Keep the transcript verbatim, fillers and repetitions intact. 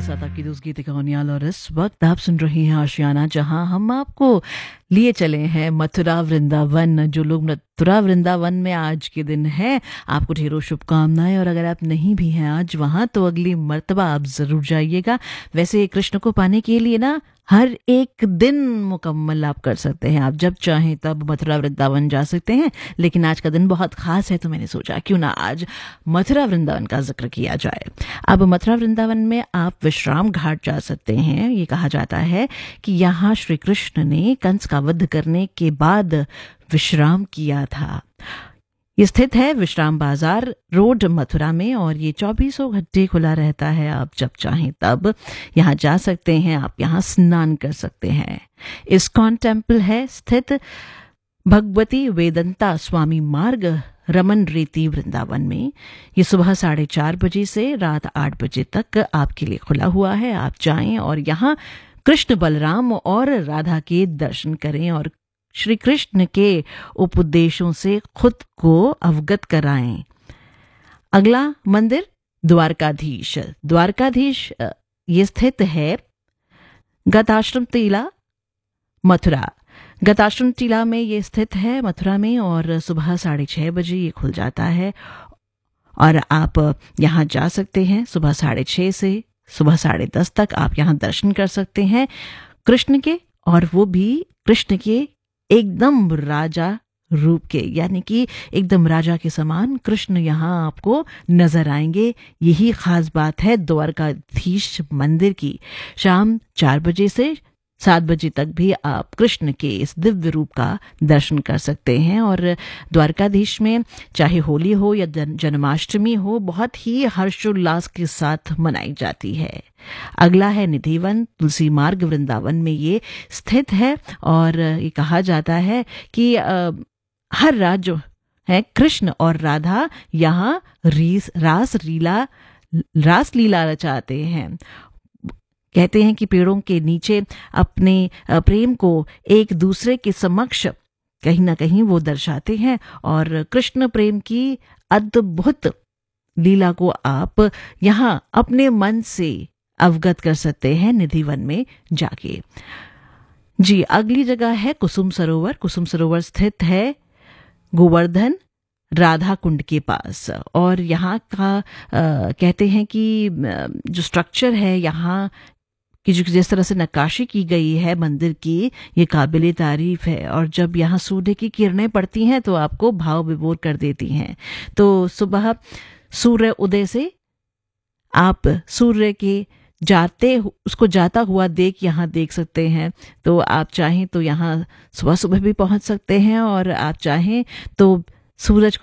साथ आपकी दोस्त गीतिका ओनियाल और इस वक्त आप सुन रही हैं आशियाना, जहां हम आपको लिए चले हैं मथुरा वृंदावन। जो लोग मथुरा वृंदावन में आज के दिन है, आपको ढेरों शुभकामनाएं। और अगर आप नहीं भी हैं आज वहां, तो अगली मर्तबा आप जरूर जाइएगा। वैसे कृष्ण को पाने के लिए ना हर एक दिन मुकम्मल आप कर सकते हैं, आप जब चाहें तब मथुरा वृंदावन जा सकते हैं। लेकिन आज का दिन बहुत खास है, तो मैंने सोचा क्यों ना आज मथुरा वृंदावन का जिक्र किया जाए। अब मथुरा वृंदावन में आप विश्राम घाट जा सकते हैं। ये कहा जाता है कि यहाँ श्री कृष्ण ने कंस का वध करने के बाद विश्राम किया था। ये स्थित है विश्राम बाजार रोड मथुरा में, और ये चौबीसों घंटे खुला रहता है। आप जब चाहें तब यहाँ जा सकते हैं, आप यहाँ स्नान कर सकते हैं। इस्कॉन टेम्पल है स्थित भगवती वेदंता स्वामी मार्ग रमन रेती वृंदावन में। ये सुबह साढ़े चार बजे से रात आठ बजे तक आपके लिए खुला हुआ है। आप जाएं और यहाँ कृष्ण बलराम और राधा के दर्शन करें और श्री कृष्ण के उपदेशों से खुद को अवगत कराएं। अगला मंदिर द्वारकाधीश। द्वारकाधीश ये स्थित है गताश्रम टीला मथुरा। गताश्रम टीला में ये स्थित है मथुरा में, और सुबह साढ़े छह बजे ये खुल जाता है और आप यहाँ जा सकते हैं। सुबह साढ़े छह से सुबह साढ़े दस तक आप यहाँ दर्शन कर सकते हैं कृष्ण के, और वो भी कृष्ण के एकदम राजा रूप के, यानी कि एकदम राजा के समान कृष्ण यहाँ आपको नजर आएंगे। यही खास बात है द्वारकाधीश मंदिर की। शाम चार बजे से सात बजे तक भी आप कृष्ण के इस दिव्य रूप का दर्शन कर सकते हैं। और द्वारकाधीश में चाहे होली हो या जन्माष्टमी हो, बहुत ही हर्षोल्लास के साथ मनाई जाती है। अगला है निधिवन तुलसी मार्ग वृंदावन में ये स्थित है, और ये कहा जाता है कि आ, हर रात जो है कृष्ण और राधा यहाँ रीस रास लीला रास लीला रचाते हैं। कहते हैं कि पेड़ों के नीचे अपने प्रेम को एक दूसरे के समक्ष कहीं ना कहीं वो दर्शाते हैं, और कृष्ण प्रेम की अद्भुत लीला को आप यहाँ अपने मन से अवगत कर सकते हैं निधिवन में जाके। जी, अगली जगह है कुसुम सरोवर। कुसुम सरोवर स्थित है गोवर्धन राधा कुंड के पास, और यहाँ का आ, कहते हैं कि जो स्ट्रक्चर है यहाँ कि जो जिस तरह से नक्काशी की गई है मंदिर की, ये काबिले तारीफ है। और जब यहाँ सूर्य की किरणें पड़ती हैं तो आपको भाव विभोर कर देती हैं। तो सुबह सूर्य उदय से आप सूर्य के जाते उसको जाता हुआ देख यहाँ देख सकते हैं। तो आप चाहें तो यहाँ सुबह सुबह भी पहुंच सकते हैं, और आप चाहें तो सूरज को